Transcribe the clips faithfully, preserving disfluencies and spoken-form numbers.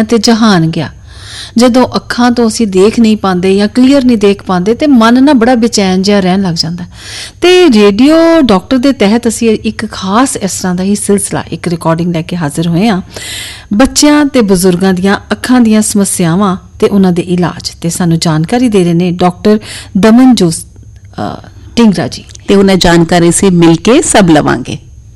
ਗਿਆ ਤੇ ਜਹਾਨ ਗਿਆ। ਜਦੋਂ ਅੱਖਾਂ ਤੋਂ ਅਸੀਂ ਦੇਖ ਨਹੀਂ ਪਾਉਂਦੇ ਜਾਂ ਕਲੀਅਰ ਨਹੀਂ ਦੇਖ ਪਾਉਂਦੇ ਤੇ ਮਨ ਨਾ ਬੜਾ ਬੇਚੈਨ ਜਿਹਾ ਰਹਿਣ ਲੱਗ ਜਾਂਦਾ। ਤੇ ਰੇਡੀਓ ਡਾਕਟਰ ਦੇ ਤਹਿਤ ਅਸੀਂ ਇੱਕ ਖਾਸ ਇਸ ਤਰ੍ਹਾਂ ਦਾ ਹੀ ਸਿਲਸਿਲਾ, ਇੱਕ ਰਿਕਾਰਡਿੰਗ ਲੈ ਕੇ ਹਾਜ਼ਰ ਹੋਏ ਹਾਂ, ਬੱਚਿਆਂ ਤੇ ਬਜ਼ੁਰਗਾਂ ਦੀਆਂ ਅੱਖਾਂ ਦੀਆਂ ਸਮੱਸਿਆਵਾਂ ਤੇ ਉਹਨਾਂ ਦੇ ਇਲਾਜ। ਤੇ ਸਾਨੂੰ ਜਾਣਕਾਰੀ ਦੇ ਰਹੇ ਨੇ ਡਾਕਟਰ ਦਮਨਜੋਤ ਢਿੰਗਰਾ ਜੀ, ਤੇ ਉਹਨਾਂ ਜਾਣਕਾਰੀ ਸੇ ਮਿਲ ਕੇ ਸਭ ਲਵਾਂਗੇ।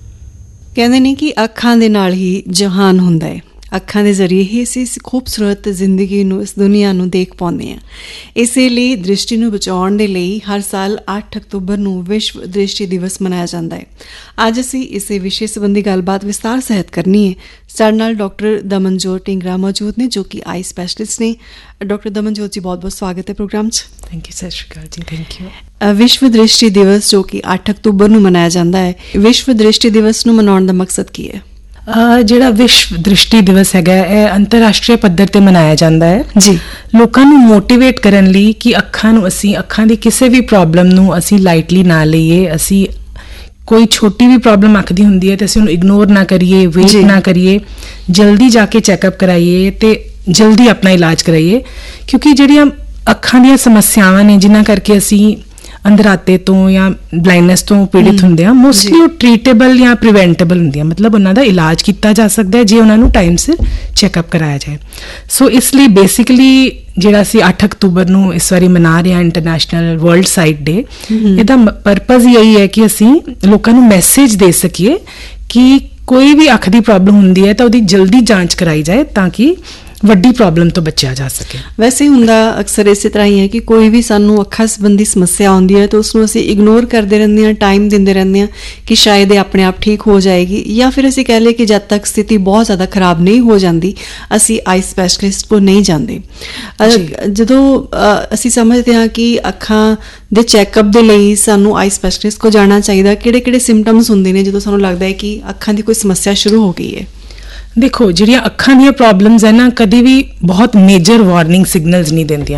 ਕਹਿੰਦੇ ਨੇ ਕਿ ਅੱਖਾਂ ਦੇ ਨਾਲ ਹੀ ਜਹਾਨ ਹੁੰਦਾ ਹੈ। ਅੱਖਾਂ ਦੇ ਜ਼ਰੀਏ ਹੀ ਅਸੀਂ ਇਸ ਖੂਬਸੂਰਤ ਜ਼ਿੰਦਗੀ ਨੂੰ, ਇਸ ਦੁਨੀਆ ਨੂੰ ਦੇਖ ਪਾਉਂਦੇ ਹਾਂ। ਇਸੇ ਲਈ ਦ੍ਰਿਸ਼ਟੀ ਨੂੰ ਬਚਾਉਣ ਦੇ ਲਈ ਹਰ ਸਾਲ ਅੱਠ ਅਕਤੂਬਰ ਨੂੰ ਵਿਸ਼ਵ ਦ੍ਰਿਸ਼ਟੀ ਦਿਵਸ ਮਨਾਇਆ ਜਾਂਦਾ ਹੈ। ਅੱਜ ਅਸੀਂ ਇਸੇ ਵਿਸ਼ੇ ਸੰਬੰਧੀ ਗੱਲਬਾਤ ਵਿਸਤਾਰ ਸਹਿਤ ਕਰਨੀ ਹੈ। ਸਾਡੇ ਨਾਲ ਡਾਕਟਰ ਦਮਨਜੋਤ ਢਿੰਗਰਾ ਮੌਜੂਦ ਨੇ, ਜੋ ਕਿ ਆਈ ਸਪੈਸ਼ਲਿਸਟ ਨੇ। ਡਾਕਟਰ ਦਮਨਜੋਤ ਜੀ, ਬਹੁਤ ਬਹੁਤ ਸਵਾਗਤ ਹੈ ਪ੍ਰੋਗਰਾਮ 'ਚ। Thank you. ਸਤਿ ਸ਼੍ਰੀ ਅਕਾਲ ਜੀ। Thank you. ਵਿਸ਼ਵ ਦ੍ਰਿਸ਼ਟੀ ਦਿਵਸ ਜੋ ਕਿ ਅੱਠ ਅਕਤੂਬਰ ਨੂੰ ਮਨਾਇਆ ਜਾਂਦਾ ਹੈ, ਵਿਸ਼ਵ ਦ੍ਰਿਸ਼ਟੀ ਦਿਵਸ ਨੂੰ ਮਨਾਉਣ ਦਾ ਮਕਸਦ ਕੀ ਹੈ? ਜਿਹੜਾ ਵਿਸ਼ਵ ਦ੍ਰਿਸ਼ਟੀ ਦਿਵਸ ਹੈਗਾ, ਇਹ ਅੰਤਰਰਾਸ਼ਟਰੀ ਪੱਧਰ ਤੇ ਮਨਾਇਆ ਜਾਂਦਾ ਹੈ ਜੀ, ਲੋਕਾਂ ਨੂੰ ਮੋਟੀਵੇਟ ਕਰਨ ਲਈ ਕਿ ਅੱਖਾਂ ਨੂੰ ਅਸੀਂ, ਅੱਖਾਂ ਦੀ ਕਿਸੇ ਵੀ ਪ੍ਰੋਬਲਮ ਨੂੰ ਅਸੀਂ ਲਾਈਟਲੀ ਨਾ ਲਈਏ। ਅਸੀਂ ਕੋਈ ਛੋਟੀ ਵੀ ਪ੍ਰੋਬਲਮ ਅੱਖ ਦੀ ਹੁੰਦੀ ਹੈ ਤੇ ਅਸੀਂ ਉਹਨੂੰ ਇਗਨੋਰ ਨਾ ਕਰੀਏ, ਵੇਟ ਨਾ ਕਰੀਏ, ਜਲਦੀ ਜਾ ਕੇ ਚੈੱਕਅਪ ਕਰਾਈਏ ਤੇ ਜਲਦੀ ਆਪਣਾ ਇਲਾਜ ਕਰਾਈਏ। ਕਿਉਂਕਿ ਜਿਹੜੀਆਂ ਅੱਖਾਂ ਦੀਆਂ ਸਮੱਸਿਆਵਾਂ ਨੇ ਜਿਨ੍ਹਾਂ ਕਰਕੇ ਅਸੀਂ ਅੰਧਰਾਤੇ ਤੋਂ ਜਾਂ ਬਲਾਈਂਡਨੈਸ ਤੋਂ ਪੀੜਿਤ ਹੁੰਦੇ ਆ, ਮੋਸਟਲੀ ਉਹ ਟ੍ਰੀਟੇਬਲ ਜਾਂ ਪ੍ਰੀਵੈਂਟੇਬਲ ਹੁੰਦੀਆਂ, ਮਤਲਬ ਉਹਨਾਂ ਦਾ ਇਲਾਜ ਕੀਤਾ ਜਾ ਸਕਦਾ ਹੈ ਜੇ ਉਹਨਾਂ ਨੂੰ ਟਾਈਮ ਸਿਰ ਚੈੱਕਅਪ ਕਰਾਇਆ ਜਾਏ। ਸੋ ਇਸ ਲਈ ਬੇਸਿਕਲੀ ਜਿਹੜਾ ਅਸੀਂ ਅੱਠ ਅਕਤੂਬਰ ਨੂੰ ਇਸ ਵਾਰੀ ਮਨਾ ਰਹੇ ਹਾਂ ਇੰਟਰਨੈਸ਼ਨਲ ਵਰਲਡ ਸਾਈਟ ਡੇ, ਇਹਦਾ ਪਰਪਸ ਇਹੀ ਹੈ ਕਿ ਅਸੀਂ ਲੋਕਾਂ ਨੂੰ ਮੈਸੇਜ ਦੇ ਸਕੀਏ ਕਿ ਕੋਈ ਵੀ ਅੱਖ ਦੀ ਪ੍ਰੋਬਲਮ ਹੁੰਦੀ ਹੈ ਤਾਂ ਉਹਦੀ ਜਲਦੀ ਜਾਂਚ ਕਰਾਈ ਜਾਏ ਤਾਂ ਕਿ ਵੱਡੀ ਪ੍ਰੋਬਲਮ ਤੋਂ ਬਚਿਆ ਜਾ ਸਕੇ। ਵੈਸੇ ਹੁੰਦਾ ਅਕਸਰ ਇਸੇ ਤਰ੍ਹਾਂ ਹੀ ਹੈ ਕਿ ਕੋਈ ਵੀ ਸਾਨੂੰ ਅੱਖਾਂ ਸੰਬੰਧੀ ਸਮੱਸਿਆ ਆਉਂਦੀ ਹੈ ਤਾਂ ਉਸਨੂੰ ਅਸੀਂ ਇਗਨੋਰ ਕਰਦੇ ਰਹਿੰਦੇ ਹਾਂ, ਟਾਈਮ ਦਿੰਦੇ ਰਹਿੰਦੇ ਹਾਂ ਕਿ ਸ਼ਾਇਦ ਇਹ ਆਪਣੇ ਆਪ ਠੀਕ ਹੋ ਜਾਏਗੀ, ਜਾਂ ਫਿਰ ਅਸੀਂ ਕਹਿ ਲਈਏ ਕਿ ਜਦ ਤੱਕ ਸਥਿਤੀ ਬਹੁਤ ਜ਼ਿਆਦਾ ਖਰਾਬ ਨਹੀਂ ਹੋ ਜਾਂਦੀ ਅਸੀਂ ਆਈ ਸਪੈਸ਼ਲਿਸਟ ਕੋਲ ਨਹੀਂ ਜਾਂਦੇ। ਜਦੋਂ ਅਸੀਂ ਸਮਝਦੇ ਹਾਂ ਕਿ ਅੱਖਾਂ ਦੇ ਚੈੱਕਅਪ ਦੇ ਲਈ ਸਾਨੂੰ ਆਈ ਸਪੈਸ਼ਲਿਸਟ ਕੋਲ ਜਾਣਾ ਚਾਹੀਦਾ, ਕਿਹੜੇ ਕਿਹੜੇ ਸਿੰਪਟਮਸ ਹੁੰਦੇ ਨੇ ਜਦੋਂ ਸਾਨੂੰ ਲੱਗਦਾ ਹੈ ਕਿ ਅੱਖਾਂ ਦੀ ਕੋਈ ਸਮੱਸਿਆ ਸ਼ੁਰੂ ਹੋ ਗਈ ਹੈ? ਦੇਖੋ, ਜਿਹੜੀਆਂ ਅੱਖਾਂ ਦੀਆਂ ਪ੍ਰੋਬਲਮਸ ਹੈ ਨਾ, ਕਦੇ ਵੀ ਬਹੁਤ ਮੇਜਰ ਵਾਰਨਿੰਗ ਸਿਗਨਲਸ ਨਹੀਂ ਦਿੰਦੀਆਂ।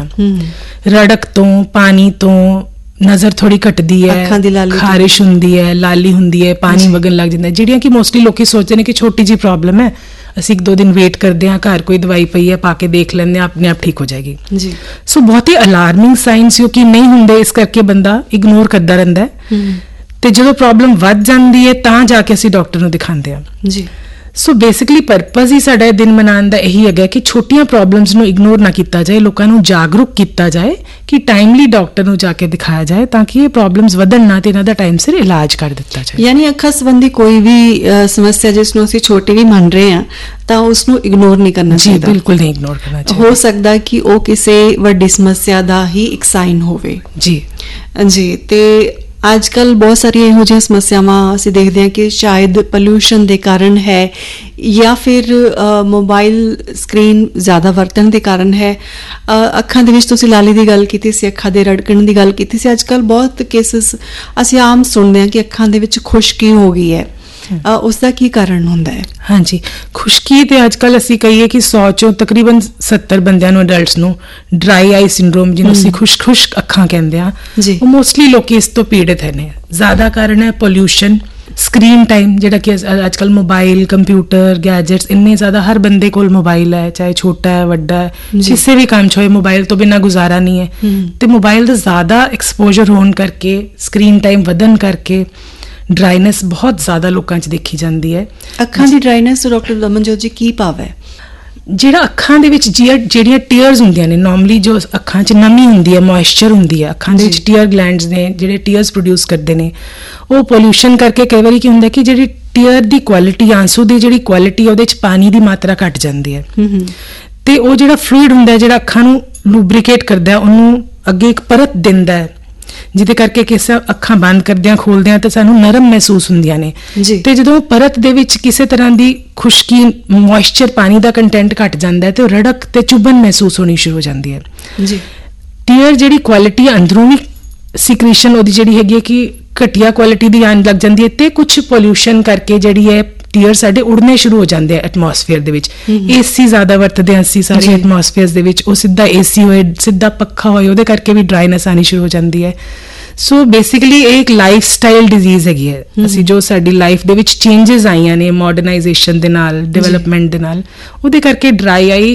ਰੜਕ ਤੋਂ, ਪਾਣੀ ਤੋਂ ਨਜ਼ਰ ਥੋੜੀ ਘਟਦੀ ਹੈ, ਖਾਰਿਸ਼ ਹੁੰਦੀ ਹੈ, ਲਾਲੀ ਹੁੰਦੀ ਹੈ, ਪਾਣੀ ਵਗਣ ਲੱਗ ਜਾਂਦਾ, ਜਿਹੜੀਆਂ ਕਿ ਮੋਸਟਲੀ ਲੋਕੀ ਸੋਚਦੇ ਨੇ ਕਿ ਛੋਟੀ ਜਿਹੀ ਪ੍ਰੋਬਲਮ ਹੈ, ਅਸੀਂ ਇੱਕ ਦੋ ਦਿਨ ਵੇਟ ਕਰਦੇ ਹਾਂ, ਘਰ ਕੋਈ ਦਵਾਈ ਪਈ ਹੈ ਪਾ ਕੇ ਦੇਖ ਲੈਂਦੇ ਹਾਂ, ਆਪਣੇ ਆਪ ਠੀਕ ਹੋ ਜਾਏਗੀ ਜੀ। ਸੋ ਬਹੁਤ ਹੀ ਅਲਾਰਮਿੰਗ ਸਾਈਨਸ ਜੋ ਕਿ ਨਹੀਂ ਹੁੰਦੇ, ਇਸ ਕਰਕੇ ਬੰਦਾ ਇਗਨੋਰ ਕਰਦਾ ਰਹਿੰਦਾ ਹੈ ਤੇ ਜਦੋਂ ਪ੍ਰੋਬਲਮ ਵੱਧ ਜਾਂਦੀ ਹੈ ਤਾਂ ਜਾ ਕੇ ਅਸੀਂ ਡਾਕਟਰ ਨੂੰ ਦਿਖਾਉਂਦੇ ਹਾਂ ਜੀ। ਸੋ ਬੇਸਿਕਲੀ ਪਰਪਸ ਹੀ ਸਾਡਾ ਇਹ ਦਿਨ ਮਨਾਉਣ ਦਾ ਇਹੀ ਹੈਗਾ ਕਿ ਛੋਟੀਆਂ ਪ੍ਰੋਬਲਮਸ ਨੂੰ ਇਗਨੋਰ ਨਾ ਕੀਤਾ ਜਾਏ, ਲੋਕਾਂ ਨੂੰ ਜਾਗਰੂਕ ਕੀਤਾ ਜਾਏ ਕਿ ਟਾਈਮਲੀ ਡਾਕਟਰ ਨੂੰ ਜਾ ਕੇ ਦਿਖਾਇਆ ਜਾਏ ਤਾਂ ਕਿ ਇਹ ਪ੍ਰੋਬਲਮਸ ਵਧਣ ਨਾ ਤੇ ਇਹਨਾਂ ਦਾ ਟਾਈਮ ਸਿਰ ਇਲਾਜ ਕਰ ਦਿੱਤਾ ਜਾਏ। ਯਾਨੀ ਅੱਖਾਂ ਸੰਬੰਧੀ ਕੋਈ ਵੀ ਸਮੱਸਿਆ ਜਿਸ ਨੂੰ ਅਸੀਂ ਛੋਟੀ ਵੀ ਮੰਨ ਰਹੇ ਹਾਂ ਤਾਂ ਉਸ ਨੂੰ ਇਗਨੋਰ ਨਹੀਂ ਕਰਨਾ ਚਾਹੀਦਾ। ਬਿਲਕੁਲ ਨਹੀਂ ਇਗਨੋਰ ਕਰਨਾ ਚਾਹੀਦਾ। ਹੋ ਸਕਦਾ ਕਿ ਉਹ ਕਿਸੇ ਵੱਡੀ ਸਮੱਸਿਆ ਦਾ ਹੀ ਇੱਕ ਸਾਈਨ ਹੋਵੇ। ਜੀ ਜੀ। ਤੇ ਅੱਜ ਕੱਲ੍ਹ ਬਹੁਤ ਸਾਰੀਆਂ ਇਹੋ ਜਿਹੀਆਂ ਸਮੱਸਿਆਵਾਂ ਅਸੀਂ ਦੇਖਦੇ ਹਾਂ ਕਿ ਸ਼ਾਇਦ ਪੋਲਿਊਸ਼ਨ ਦੇ ਕਾਰਨ ਹੈ ਜਾਂ ਫਿਰ ਮੋਬਾਈਲ ਸਕਰੀਨ ਜ਼ਿਆਦਾ ਵਰਤਣ ਦੇ ਕਾਰਨ ਹੈ। ਅੱਖਾਂ ਦੇ ਵਿੱਚ ਤੁਸੀਂ ਲਾਲੀ ਦੀ ਗੱਲ ਕੀਤੀ ਸੀ, ਅੱਖਾਂ ਦੇ ਰੜਕਣ ਦੀ ਗੱਲ ਕੀਤੀ ਸੀ। ਅੱਜ ਕੱਲ੍ਹ ਬਹੁਤ ਕੇਸਿਸ ਅਸੀਂ ਆਮ ਸੁਣਦੇ ਹਾਂ ਕਿ ਅੱਖਾਂ ਦੇ ਵਿੱਚ ਖੁਸ਼ਕੀ ਹੋ ਗਈ ਹੈ, ਉਸ ਦਾ ਕੀ ਕਾਰਨ ਹੁੰਦਾ ਹੈ? ਹਾਂਜੀ, ਖੁਸ਼ਕੀ ਤੇ ਅੱਜ ਕੱਲ੍ਹ ਅਸੀਂ ਕਹੀਏ ਕਿ ਸੌ ਚੋਂ ਤਕਰੀਬਨ ਸੱਤਰ ਬੰਦਿਆਂ ਨੂੰ, ਅਡਲਟਸ ਨੂੰ ਡਰਾਈ ਆਈ ਸਿੰਡਰੋਮ, ਜਿਹਨੂੰ ਅਸੀਂ ਖੁਸ਼ਕ ਖੁਸ਼ਕ ਅੱਖਾਂ ਕਹਿੰਦੇ ਹਾਂ, ਉਹ ਮੋਸਟਲੀ ਲੋਕੀ ਇਸ ਤੋਂ ਪੀੜਿਤ ਨੇ। ਜ਼ਿਆਦਾ ਕਾਰਨ ਹੈ ਪੋਲਿਊਸ਼ਨ, ਸਕਰੀਨ ਟਾਈਮ, ਜਿਹੜਾ ਕਿ ਅੱਜ ਕੱਲ੍ਹ ਮੋਬਾਈਲ, ਕੰਪਿਊਟਰ, ਗੈਜਟਸ ਇੰਨੇ ਜ਼ਿਆਦਾ, ਹਰ ਬੰਦੇ ਕੋਲ ਮੋਬਾਈਲ ਹੈ, ਚਾਹੇ ਛੋਟਾ ਹੈ ਵੱਡਾ ਹੈ, ਕਿਸੇ ਵੀ ਕੰਮ 'ਚ ਹੋਏ ਮੋਬਾਈਲ ਤੋਂ ਬਿਨਾਂ ਗੁਜ਼ਾਰਾ ਨਹੀਂ ਹੈ। ਤੇ ਮੋਬਾਈਲ ਦਾ ਜ਼ਿਆਦਾ ਐਕਸਪੋਜਰ ਹੋਣ ਕਰਕੇ, ਸਕਰੀਨ ਟਾਈਮ ਵਧਣ ਕਰਕੇ ਡਰਾਈਨੈਸ ਬਹੁਤ ਜ਼ਿਆਦਾ ਲੋਕਾਂ 'ਚ ਦੇਖੀ ਜਾਂਦੀ ਹੈ। ਅੱਖਾਂ ਦੀ ਡਰਾਈਨੈਸ ਡਾਕਟਰ ਦਮਨਜੋਤ ਜੀ ਕੀ ਭਾਵ ਹੈ? ਜਿਹੜਾ ਅੱਖਾਂ ਦੇ ਵਿੱਚ ਜਿਹੜੀਆਂ ਟੀਅਰਸ ਹੁੰਦੀਆਂ ਨੇ, ਨੋਰਮਲੀ ਜੋ ਅੱਖਾਂ 'ਚ ਨਮੀ ਹੁੰਦੀ ਹੈ, ਮੋਇਸਚਰ ਹੁੰਦੀ ਹੈ, ਅੱਖਾਂ ਦੇ ਵਿੱਚ ਟੀਅਰ ਗਲੈਂਡਸ ਨੇ ਜਿਹੜੇ ਟੀਅਰਸ ਪ੍ਰੋਡਿਊਸ ਕਰਦੇ ਨੇ, ਉਹ ਪੋਲਿਊਸ਼ਨ ਕਰਕੇ ਕਈ ਵਾਰੀ ਕੀ ਹੁੰਦਾ ਕਿ ਜਿਹੜੀ ਟੀਅਰ ਦੀ ਕੁਆਲਿਟੀ, ਆਂਸੂ ਦੀ ਜਿਹੜੀ ਕੁਆਲਿਟੀ, ਉਹਦੇ 'ਚ ਪਾਣੀ ਦੀ ਮਾਤਰਾ ਘੱਟ ਜਾਂਦੀ ਹੈ ਤੇ ਉਹ ਜਿਹੜਾ ਫਲੂਇਡ ਹੁੰਦਾ ਜਿਹੜਾ ਅੱਖਾਂ ਨੂੰ ਲੂਬਰੀਕੇਟ ਕਰਦਾ, ਉਹਨੂੰ ਅੱਗੇ ਇੱਕ ਪਰਤ ਦਿੰਦਾ ਹੈ, ਜਿਹਦੇ ਕਰਕੇ ਕਿਸੇ ਅੱਖਾਂ ਬੰਦ ਕਰਦਿਆਂ ਖੋਲਦਿਆਂ ਤੇ ਸਾਨੂੰ ਨਰਮ ਮਹਿਸੂਸ ਹੁੰਦੀਆਂ ਨੇ। ਤੇ ਜਦੋਂ ਪਰਤ ਦੇ ਵਿੱਚ ਕਿਸੇ ਤਰ੍ਹਾਂ ਦੀ ਖੁਸ਼ਕੀ, ਮੋਇਸਚਰ, ਪਾਣੀ ਦਾ ਕੰਟੈਂਟ ਘਟ ਜਾਂਦਾ ਹੈ ਤੇ ਉਹ ਰੜਕ ਤੇ ਚੁਭਣ ਮਹਿਸੂਸ ਹੋਣੀ ਸ਼ੁਰੂ ਹੋ ਜਾਂਦੀ ਹੈ ਜੀ। ਟੀਅਰ ਜਿਹੜੀ ਕੁਆਲਿਟੀ ਅੰਦਰੋਂ ਵੀ ਸਿਕ੍ਰੀਸ਼ਨ ਉਹਦੀ ਜਿਹੜੀ ਹੈਗੀ ਹੈ ਕਿ ਘਟੀਆ ਕੁਆਲਿਟੀ ਦੀ ਆਉਣ ਲੱਗ ਜਾਂਦੀ ਹੈ ਤੇ ਕੁਝ ਪੋਲਿਊਸ਼ਨ ਕਰਕੇ ਜਿਹੜੀ ਹੈ ਟੀਅਰ ਸਾਡੇ ਉੜਨੇ ਸ਼ੁਰੂ ਹੋ ਜਾਂਦੇ ਆ ਐਟਮੋਸਫੇਅਰ ਦੇ ਵਿੱਚ। ਏਸੀ ਜ਼ਿਆਦਾ ਵਰਤਦੇ ਹਾਂ ਅਸੀਂ ਸਾਰੇ ਐਟਮੋਸਫੇਅਰ ਦੇ ਵਿੱਚ, ਉਹ ਸਿੱਧਾ ਏਸੀ ਹੋਏ, ਸਿੱਧਾ ਪੱਖਾ ਹੋਏ, ਉਹਦੇ ਕਰਕੇ ਵੀ ਡਰਾਈਨੈਸ ਆਉਣੀ ਸ਼ੁਰੂ ਹੋ ਜਾਂਦੀ ਹੈ। ਸੋ ਬੇਸਿਕਲੀ ਇਹ ਇੱਕ ਲਾਈਫ ਸਟਾਈਲ ਡਿਜ਼ੀਜ਼ ਹੈਗੀ ਹੈ। ਅਸੀਂ ਜੋ ਸਾਡੀ ਲਾਈਫ ਦੇ ਵਿੱਚ ਚੇਂਜਸ ਆਈਆਂ ਨੇ ਮਾਡਰਨਾਈਜੇਸ਼ਨ ਦੇ ਨਾਲ, ਡਿਵੈਲਪਮੈਂਟ ਦੇ ਨਾਲ, ਉਹਦੇ ਕਰਕੇ ਡਰਾਈ ਆਈ